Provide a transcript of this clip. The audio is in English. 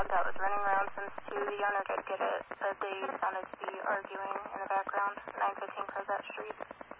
dog that was running around since 2. The owner did get it, but they sounded to be arguing in the background. 915 Crozet Street.